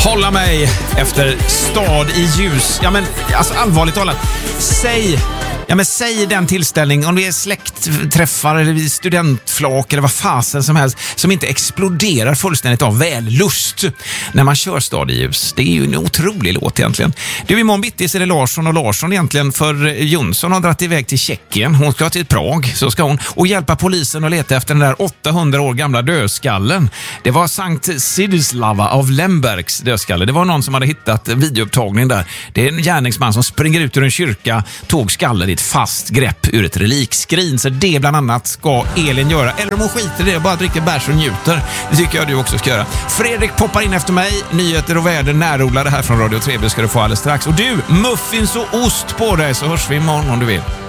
Hålla mig efter stad i ljus. Ja men alltså allvarligt talat. Säg den tillställning, om det är släktträffar eller studentflak eller vad fasen som helst, som inte exploderar fullständigt av vällust när man kör stad i ljus. Det är ju en otrolig låt egentligen. Du, imorgon bitti så är det Larsson och Larsson egentligen, för Jonsson har dratt iväg till Tjeckien. Hon ska till Prag, så ska hon, och hjälpa polisen att leta efter den där 800 år gamla dödskallen. Det var Sankt Sidislava av Lembergs dödskalle. Det var någon som hade hittat videoupptagning där. Det är en gärningsman som springer ut ur en kyrka, tog skallen i ett fast grepp ur ett relikskrin. Så det bland annat ska Elin göra. Eller om hon skiter i det och bara dricker bärs och njuter. Det tycker jag du också ska göra. Fredrik poppar in efter mig. Nyheter och väder närodlade här från Radio 3 ska du få alldeles strax. Och du, muffins och ost på dig, så hörs vi imorgon om du vill.